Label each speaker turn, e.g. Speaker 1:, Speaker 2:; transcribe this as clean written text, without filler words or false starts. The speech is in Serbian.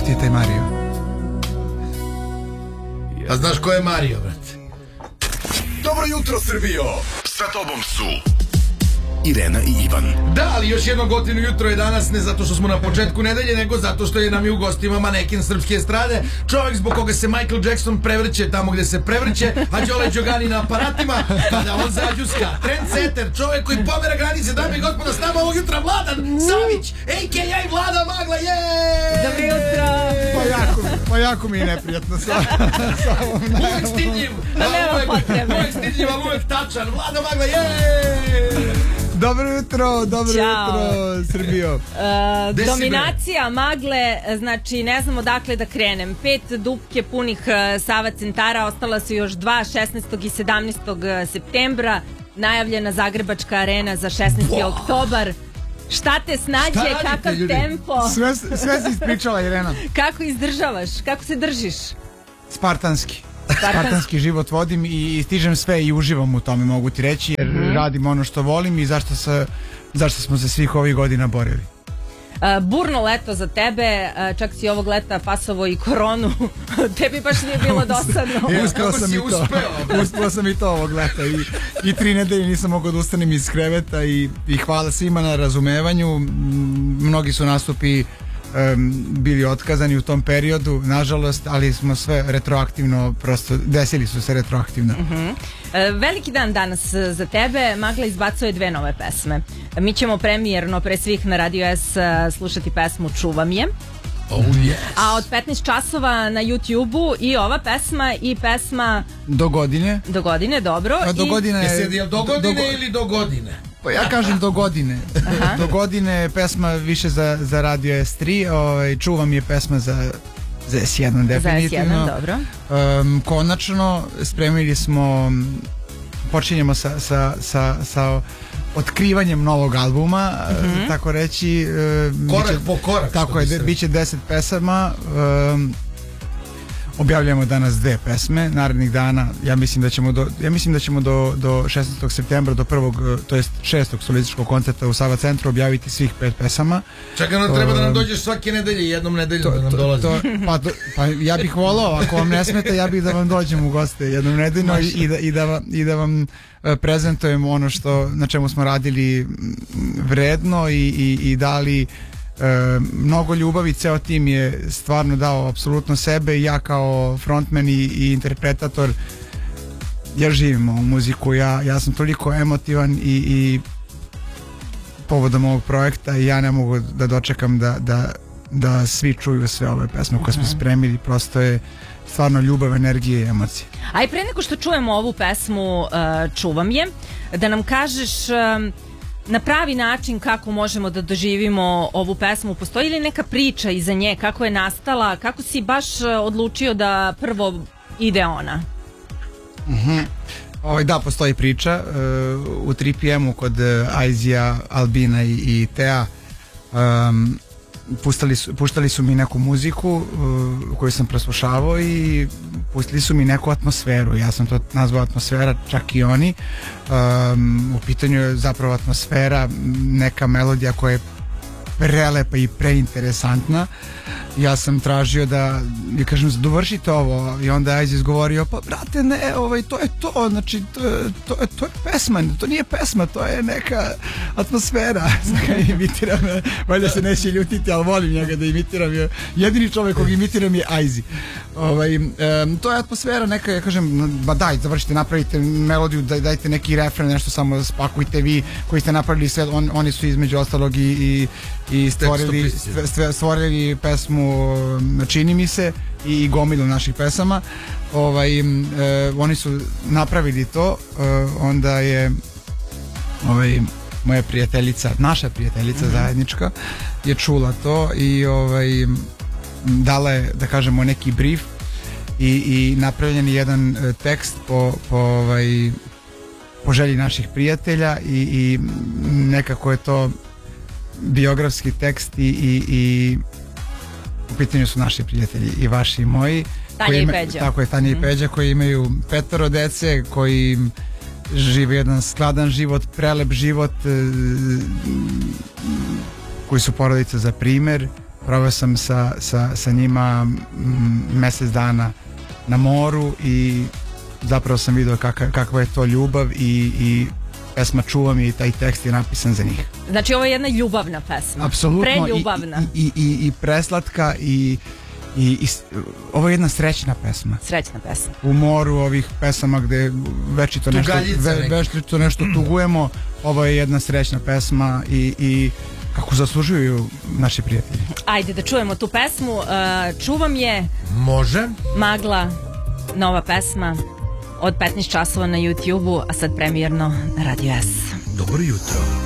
Speaker 1: ti je taj Mario?
Speaker 2: A znaš ko je Mario, brate?
Speaker 3: Dobro jutro, Srbijo! Sa tobom su Irena i Ivan.
Speaker 2: Da, ali još jedno gotivno jutro je danas, ne zato što smo na početku nedelje, nego zato što je nam i u gostima maneken srpske estrade, čovjek zbog koga se Michael Jackson prevrće tamo gde se prevrće, a Đole Đogani na aparatima, kada on zađuska. Trendsetter, čovjek koji pomera granice, dame i gospoda, s nama ovog jutra Vladan Savić, a.k.a. Vlada Magla,
Speaker 4: Dobro jutro!
Speaker 1: Pa jako mi je neprijatno sa ovom najavom.
Speaker 2: uvek stidljiv, uvek stidljiv, ali uvek tačan, Vlada Magla,
Speaker 1: Dobro jutro, Srbijo.
Speaker 4: Dominacija Magle, znači ne znam odakle da krenem. 5 dupke punih Sava centara, ostala su još 2, 16. i 17. septembra. Najavljena Zagrebačka arena za 16. oktobar. Šta te snađe, kakav tempo?
Speaker 1: Sve si ispričala, Irena.
Speaker 4: Kako izdržavaš, kako se držiš?
Speaker 1: Spartanski život vodim i stižem sve i uživam u tome, mogu ti reći, jer radim ono što volim i zašto smo se svih ovih godina borili.
Speaker 4: Burno leto za tebe, čak si ovog leta pasovo i koronu, tebi baš nije bilo dosadno.
Speaker 1: Uspeo sam i to ovog leta i 3 nedelje nisam mogao da ustanem iz kreveta i hvala svima na razumevanju. Mnogi su nastupi bili otkazani u tom periodu, nažalost, ali smo sve retroaktivno, prosto desili su se retroaktivno.
Speaker 4: Veliki dan danas za tebe. Magla izbacuje 2 nove pesme. Mi ćemo premijerno pre svih na Radio S slušati pesmu Čuvam je.
Speaker 2: Oh, yes.
Speaker 4: A od 15 časova na YouTube-u i ova pesma i pesma
Speaker 1: Do godine,
Speaker 4: dobro.
Speaker 1: Do godine
Speaker 2: ili do godine?
Speaker 1: Pa ja kažem do godine. Do godine pesma više za Radio S3, Čuvam je pesma za S1 definitivno.
Speaker 4: Za S1, dobro.
Speaker 1: Konačno spremili smo, počinjemo sa otkrivanjem novog albuma, tako reći.
Speaker 2: Korak po korak.
Speaker 1: Tako je, biće 10 pesama. Objavljamo danas 2 pesme, narednih dana, ja mislim da ćemo do 16. septembra, do prvog, to jest 6. solističkog koncerta u Sava centru objaviti svih 5 pesama.
Speaker 2: Čekaj, treba da nam dođeš svake nedelje, jednom nedeljom da nam dolazi.
Speaker 1: Pa ja bih volao, ako vam ne smeta, ja bih da vam dođem u goste jednom nedeljno i da vam prezentujem ono na čemu smo radili vredno i dali mnogo ljubavi. Ceo tim je stvarno dao apsolutno sebe i ja kao frontman i interpretator, ja živim ovu muziku, ja sam toliko emotivan i povodom ovog projekta i ja ne mogu da dočekam da svi čuju sve ove pesme koje smo spremili, prosto je stvarno ljubav, energije i emocije.
Speaker 4: A i pre nego što čujemo ovu pesmu Čuvam je, da nam kažeš na pravi način kako možemo da doživimo ovu pesmu. Postoji li neka priča iza nje, kako je nastala, kako si baš odlučio da prvo ide ona?
Speaker 1: Da, postoji priča. U 3 PM-u kod Aizija, Albina i Tea puštali su mi neku muziku koju sam preslušavao i pustili su mi neku atmosferu. Ja sam to nazvao atmosfera, čak i oni. U pitanju je zapravo atmosfera, neka melodija koja je prelepa i preinteresantna. Ja sam tražio da kažem, dovršite ovo, i onda je Aiz izgovorio, pa brate ne, to je to, znači to je pesma, to nije pesma, to je neka atmosfera. Imitiram, valjda se neće ljutiti, ali volim njega da imitiram, jedini čovjek kog imitiram je Aizi. To je atmosfera neka, ja kažem, ba daj, završite, napravite melodiju, dajte neki refren, nešto samo spakujte vi koji ste napravili sve, oni su između ostalog i stvorili pesmu Čini mi se i gomilu naših pesama. Oni su napravili to, onda je moja prijateljica, naša prijateljica zajednička je čula to i dala je, da kažemo, neki brief i napravljen je jedan tekst po želji naših prijatelja i nekako je to biografski tekst i u pitanju su naši prijatelji i vaši i moji.
Speaker 4: Tanja i Peđa.
Speaker 1: Tako je, Tanja i Peđa, koji imaju 5 dece, koji žive jedan skladan život, prelep život, koji su porodica za primer proveo sam sa njima mesec dana na moru i zapravo sam vidio kakva je to ljubav i pesma Čuvam je i taj tekst je napisan za njih.
Speaker 4: Znači ovo je jedna ljubavna pesma.
Speaker 1: Apsolutno.
Speaker 4: Preljubavna.
Speaker 1: I preslatka i ovo je jedna srećna pesma.
Speaker 4: Srećna pesma.
Speaker 1: U moru ovih pesama gde večito nešto tugujemo, ovo je jedna srećna pesma i kako zaslužuju naši prijatelji.
Speaker 4: Ajde da čujemo tu pesmu. Čuvam je.
Speaker 2: Može.
Speaker 4: Magla, nova pesma od 15 časova na YouTube-u, a sad premijerno na Radio S.
Speaker 2: Dobro jutro.